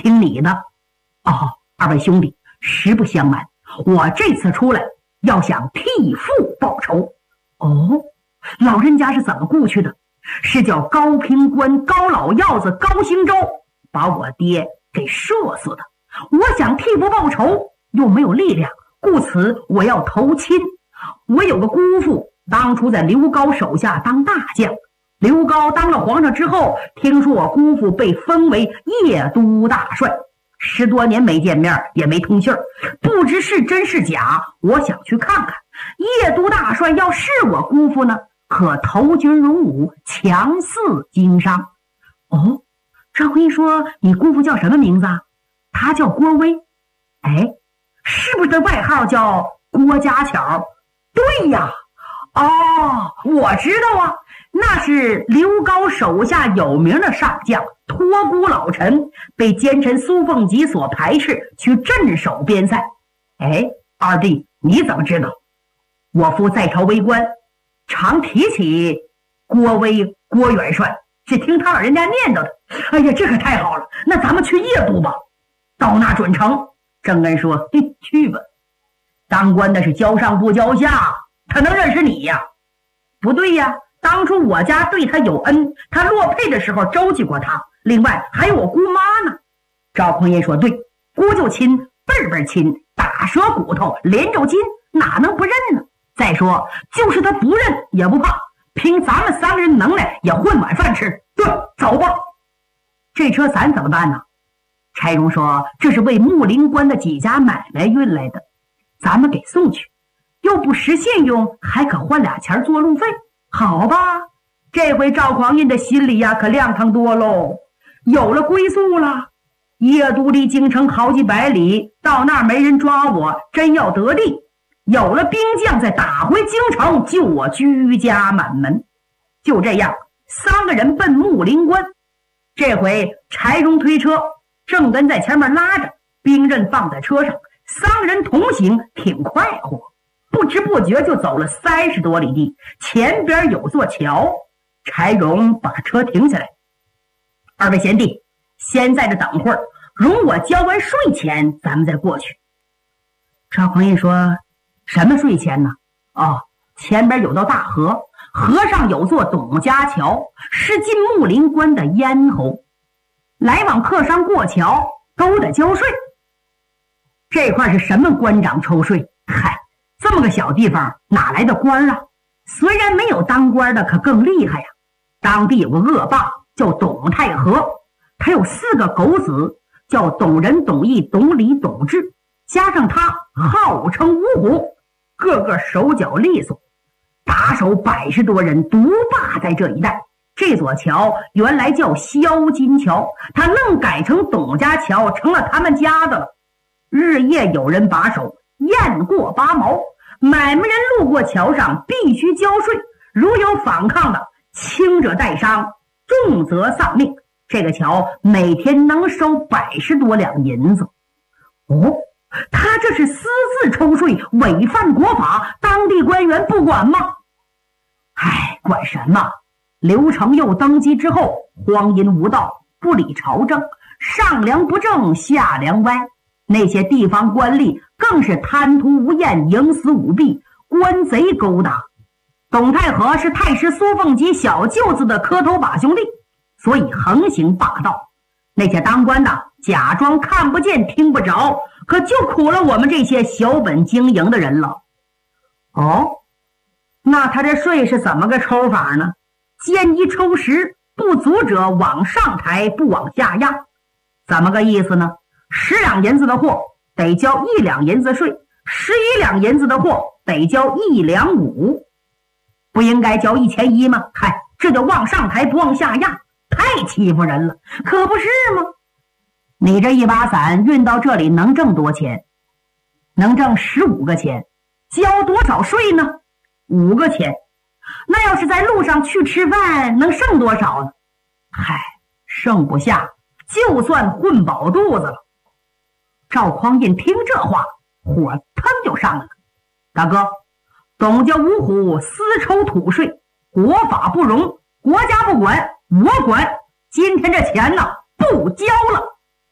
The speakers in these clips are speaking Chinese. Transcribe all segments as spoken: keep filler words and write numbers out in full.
听你的。哦，二位兄弟，实不相瞒，我这次出来要想替父报仇。哦，老人家是怎么过去的？是叫高平关高老药子高兴洲把我爹给射死的。我想替父报仇，又没有力量，故此我要投亲。我有个姑父，当初在刘高手下当大将。刘高当了皇上之后，听说我姑父被封为邺都大帅，十多年没见面，也没通信儿，不知是真是假。我想去看看，邺都大帅要是我姑父呢，可投军入伍，强似经商。哦，赵辉说你姑父叫什么名字啊？他叫郭威。哎，是不是他外号叫郭家巧？对呀。哦，我知道啊，那是刘高手下有名的上将，托孤老臣，被奸臣苏凤吉所排斥，去镇守边塞。哎，二弟你怎么知道？我父在朝为官，常提起郭威郭元帅，是听他老人家念叨的。哎呀，这可太好了，那咱们去邺都吧。到那准成。郑恩说，嘿，去吧，当官的是交上不交下，他能认识你呀？不对呀，当初我家对他有恩，他落配的时候周济过他，另外还有我姑妈呢。赵匡胤说，对，姑舅亲，辈辈亲，打折骨头连着筋，哪能不认呢？再说就是他不认也不怕，凭咱们三个人能耐也混碗饭吃。对，走吧。这车伞怎么办呢？柴荣说，这是为木林关的几家买卖运来的，咱们给送去，又不识信用，还可换俩钱做路费。好吧，这回赵匡胤的心里呀可亮堂多喽，有了归宿了。邺都离京城好几百里，到那儿没人抓我，真要得地，有了兵将再打回京城，救我居家满门。就这样，三个人奔木林关。这回柴荣推车，郑根在前面拉着，兵刃放在车上，三个人同行，挺快活。不知不觉就走了三十多里地，前边有座桥。柴荣把车停下来，二位贤弟，先在这等会儿，容我交完税钱，咱们再过去。赵匡胤说，什么税钱呢？哦，前边有道大河，河上有座董家桥，是进木林关的咽喉，来往客商过桥都得交税。这块是什么官长抽税？嗨，这么个小地方哪来的官啊？虽然没有当官的，可更厉害呀。当地有个恶霸叫董太和，他有四个狗子，叫董仁、董义、董礼、董志，加上他号称五虎，个个手脚利索，打手百十多人，独霸在这一带。这座桥原来叫萧金桥，他愣改成董家桥，成了他们家的了。日夜有人把守，雁过拔毛，买卖人路过桥上必须交税，如有反抗的，轻者带伤，重则丧命。这个桥每天能收百十多两银子。哦，他这是私自抽税，违犯国法，当地官员不管吗？唉，管什么？刘承佑登基之后，荒淫无道，不理朝政，上梁不正下梁歪，那些地方官吏更是贪图无厌，营私舞弊，官贼勾搭。董太和是太师苏凤吉小舅子的磕头把兄弟，所以横行霸道。那些当官的假装看不见听不着，可就苦了我们这些小本经营的人了。哦，那他这税是怎么个抽法呢？见一抽十，不足者往上抬，不往下压。怎么个意思呢？十两银子的货得交一两银子税，十一两银子的货得交一两五，不应该交一千一吗？嗨，这就往上抬不往下压，太欺负人了，可不是吗？你这一把伞运到这里能挣多钱？能挣十五个钱。交多少税呢？五个钱。那要是在路上去吃饭，能剩多少呢？嗨，剩不下，就算混饱肚子了。赵匡胤听这话，火腾就上来了。大哥，董家五虎私抽土税，国法不容，国家不管，我管。今天这钱呢，不交了。哎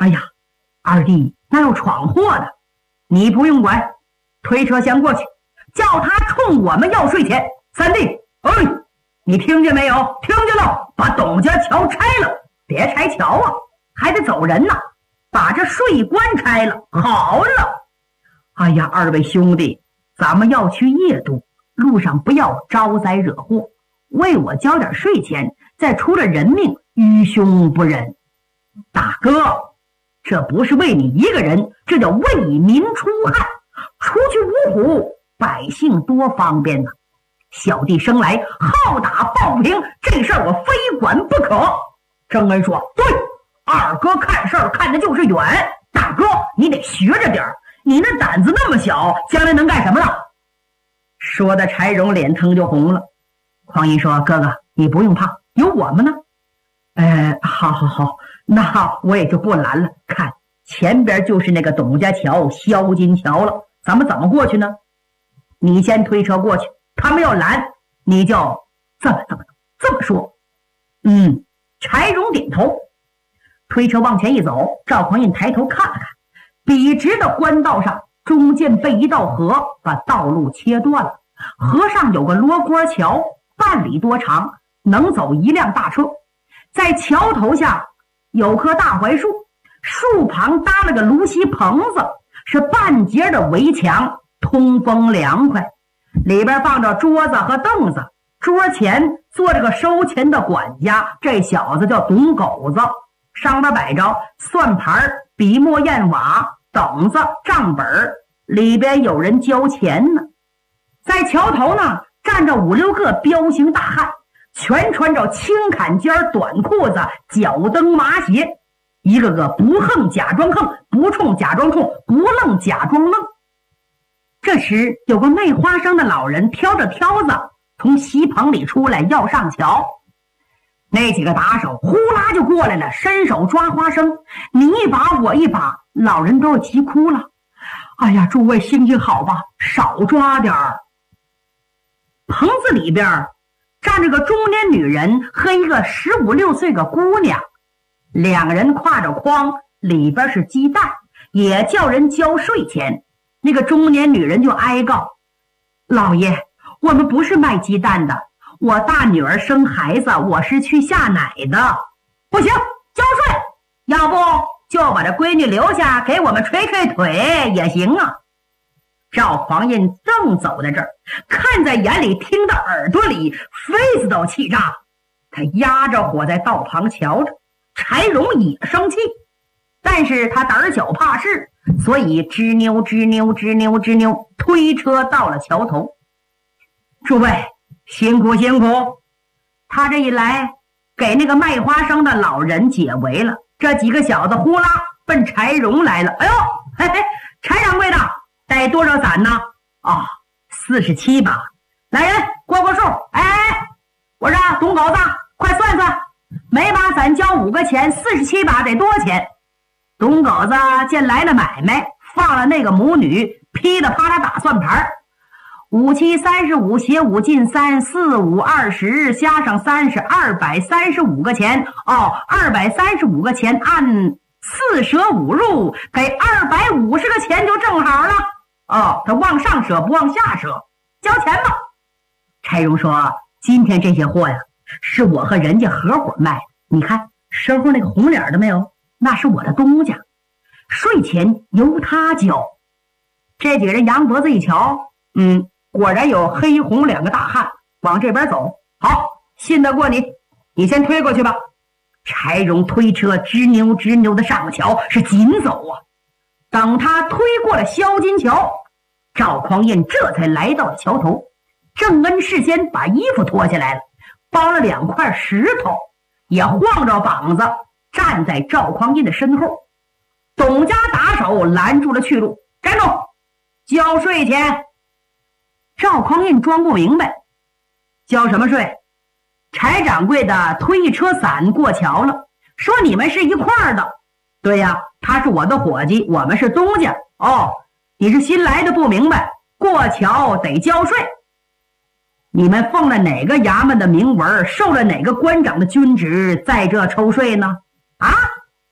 哎呀，二弟那要闯祸的，你不用管，推车先过去，叫他冲我们要税钱。三弟，哎，你听见没有？听见了，把董家桥拆了，别拆桥啊，还得走人呢，把这税关拆了。好了，哎呀，二位兄弟，咱们要去夜渡，路上不要招灾惹祸，为我交点税钱，再出了人命，愚兄不忍。大哥，这不是为你一个人，这叫为民除害，除去五虎，百姓多方便呢。小弟生来好打抱不平，这事儿我非管不可。郑恩说：对，二哥看事儿看的就是远，大哥你得学着点儿，你那胆子那么小，将来能干什么呢？说的柴荣脸腾就红了。匡胤说：哥哥你不用怕，有我们呢。呃，好好好，那我也就不拦了。看前边就是那个董家桥、萧金桥了，咱们怎么过去呢？你先推车过去，他们要拦，你就这么这么这么说。嗯，柴荣点头，推车往前一走。赵匡胤抬头看了看，笔直的官道上，中间被一道河把道路切断了。河上有个罗锅桥，半里多长，能走一辆大车。在桥头下有棵大槐树，树旁搭了个芦席棚子，是半截的围墙，通风凉快。里边放着桌子和凳子，桌前坐着个收钱的管家，这小子叫董狗子，上面摆着算盘、笔墨砚瓦、等子、账本，里边有人交钱呢。在桥头呢站着五六个彪形大汉，全穿着青坎肩短裤子、脚蹬麻鞋，一个个不横假装横，不冲假装冲，不愣假装愣。这时有个卖花生的老人挑着挑子从席棚里出来要上桥，那几个打手呼啦就过来了，伸手抓花生，你一把我一把，老人都要急哭了。哎呀，诸位行行好吧，少抓点儿。棚子里边站着个中年女人和一个十五六岁个姑娘，两个人挎着筐，里边是鸡蛋，也叫人交税钱。那个中年女人就哀告：老爷，我们不是卖鸡蛋的，我大女儿生孩子，我是去下奶的。不行，交税，要不就把这闺女留下给我们捶捶腿也行啊。赵匡胤正走在这儿，看在眼里，听到耳朵里，肺子都气炸。他压着火在道旁瞧着，柴荣也生气，但是他胆小怕事，所以吱扭吱扭吱扭吱扭推车到了桥头。诸位辛苦辛苦，他这一来给那个卖花生的老人解围了。这几个小子呼啦奔柴荣来了。哎呦，嘿嘿，柴掌柜的带多少伞呢？啊，四十七把。来人过过数。哎哎，我说董狗子，快算算，每把伞交五个钱，四十七把得多少钱？董狗子见来了买卖，放了那个母女，噼里啪啦打算盘。五七三十五，斜五进三，四五二十，加上三十，二百三十五个钱。哦，二百三十五个钱按四舍五入，给二百五十个钱就正好了。哦，他往上舍不往下舍，交钱吧。柴荣说：今天这些货呀，是我和人家合伙卖。你看身后那个红脸的没有？那是我的东家，税钱由他交。这几个人扬脖子一瞧，嗯，果然有黑红两个大汉往这边走。好，信得过你，你先推过去吧。柴荣推车吱扭吱扭的上了桥，是紧走啊。等他推过了萧金桥，赵匡胤这才来到了桥头。郑恩事先把衣服脱下来了，包了两块石头，也晃着膀子站在赵匡胤的身后。董家打手拦住了去路，站住，交税钱。赵匡胤装不明白，交什么税？柴掌柜的推一车伞过桥了，说你们是一块儿的。对呀，他是我的伙计，我们是东家。哦，你是新来的不明白，过桥得交税。你们奉了哪个衙门的明文，受了哪个官长的军职，在这抽税呢？啊，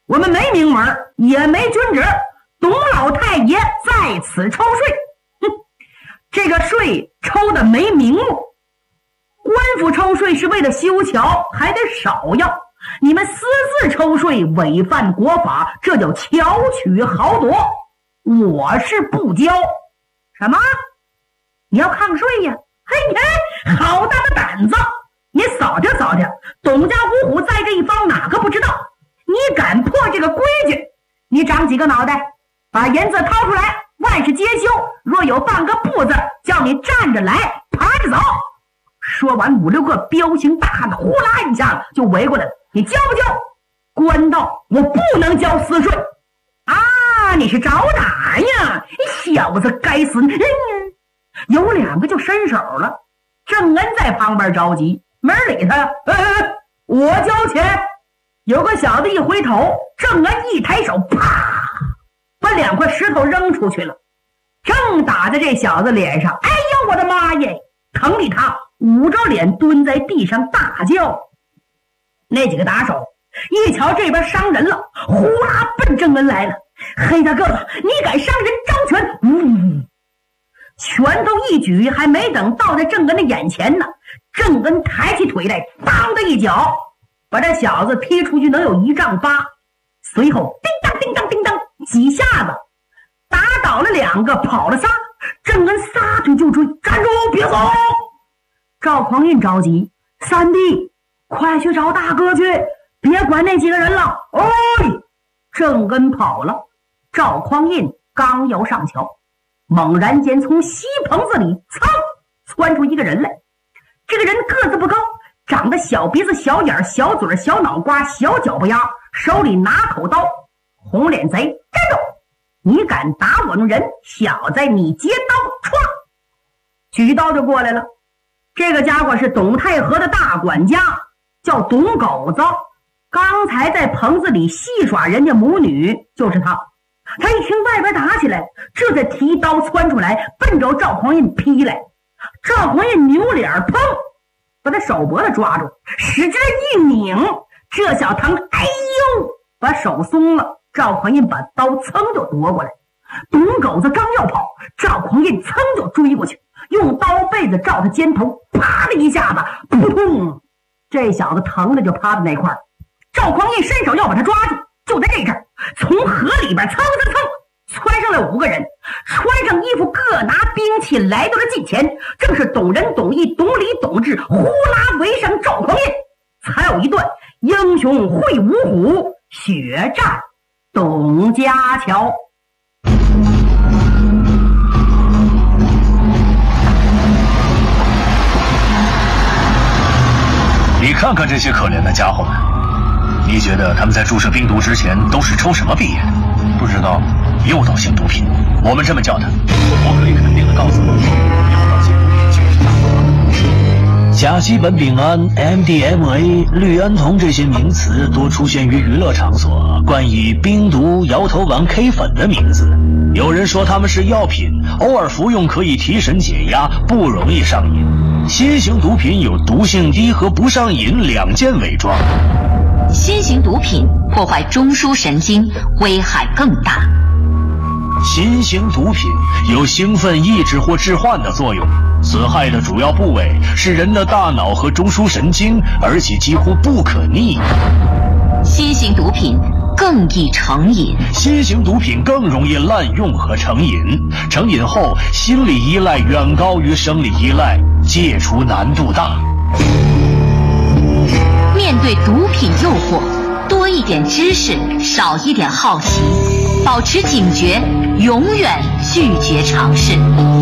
我们没名门，也没君职，董老太爷在此抽税。哼，这个税抽的没名目。官府抽税是为了修桥，还得少要。你们私自抽税，违反国法，这叫巧取豪夺。我是不交。什么？你要抗税呀？嘿嘿，好大的胆子！你扫听扫听，董家五虎在这一方哪个不知道？你敢破这个规矩，你长几个脑袋？把银子掏出来，万事皆休。若有半个不字，叫你站着来，爬着走。说完，五六个彪形大汉的呼啦一下就围过来了。你交不交？官道我不能交私税啊！你是找打呀？你小子该死！嗯，有两个就伸手了。郑恩在旁边着急，没人理他。呃，我交钱。有个小子一回头，郑恩一抬手，啪，把两块石头扔出去了，正打在这小子脸上。哎呦我的妈耶！疼的他捂着脸蹲在地上大叫。那几个打手一瞧这边伤人了，呼啦奔郑恩来了。黑大个子，你敢伤人招拳！呜，拳头一举，还没等到在郑恩的眼前呢，郑恩抬起腿来，当的一脚把这小子踢出去能有一丈八。随后叮当叮当叮当几下子打倒了两个，跑了仨。郑恩撒腿就追，站住，别走！赵匡胤着急，三弟，快去找大哥去，别管那几个人了。哎，郑恩跑了。赵匡胤刚要上桥，猛然间从西棚子里噌窜出一个人来。这个人个子不高，长得小鼻子小眼小嘴小脑瓜小脚不丫，手里拿口刀。红脸贼，站住！你敢打我们人，小子你接刀！唰，举刀就过来了。这个家伙是董太和的大管家，叫董狗子。刚才在棚子里戏耍人家母女，就是他。他一听外边打起来，这才提刀窜出来，奔着赵匡胤劈来。赵匡胤扭脸，砰，把他手脖子抓住，使劲一拧，这小疼，哎呦，把手松了。赵匡胤把刀噌就夺过来，董狗子刚要跑，赵匡胤噌就追过去，用刀背子照他肩头，啪的一下子，扑通，这小子疼的就趴在那块儿。赵匡胤伸手要把他抓住，就在这阵儿，从河里边蹭蹭蹭窜上来五个人，穿上衣服，各拿兵器来到了近前。正是董仁、董义、董李、董志，呼啦围上赵匡胤。才有一段英雄会五虎，血战董家桥。 你看看这些可怜的家伙们，你觉得他们在注射冰毒之前都是抽什么毕业的？不知道。诱导性毒品，我们这么叫它。我可以肯定的告诉你，诱导性毒品就是大麻。甲基苯丙胺、M D M A、氯胺酮这些名词多出现于娱乐场所，冠以冰毒、摇头丸、K 粉的名字。有人说它们是药品，偶尔服用可以提神解压，不容易上瘾。新型毒品有毒性低和不上瘾两件伪装。 新型毒品破坏中枢神经，危害更大。 新型毒品有兴奋、抑制或致幻的作用，损害的主要部位是人的大脑和中枢神经，而且几乎不可逆。 新型毒品更易成瘾， 新型毒品更容易滥用和成瘾，成瘾后心理依赖远高于生理依赖，戒除难度大。 面对毒品诱惑，多一点知识，少一点好奇，保持警觉，永远拒绝尝试。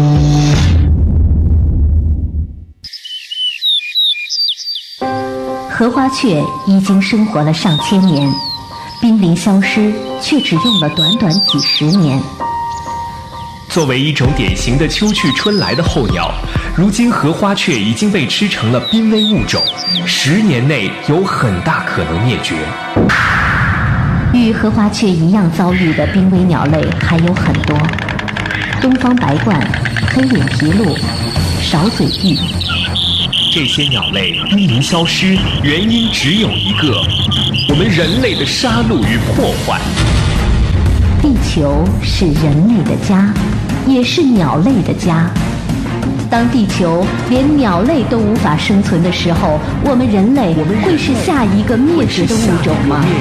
荷花雀已经生活了上千年，濒临消失却只用了短短几十年。 作为一种典型的秋去春来的候鸟，如今荷花雀已经被吃成了濒危物种，十年内有很大可能灭绝。 与荷花雀一样遭遇的濒危鸟类还有很多：东方白鹳、黑脸琵鹭、少嘴鹬。 这些鸟类濒临消失，原因只有一个：我们人类的杀戮与破坏。 地球是人类的家，也是鸟类的家。当地球连鸟类都无法生存的时候，我们人类会是下一个灭绝的物种吗？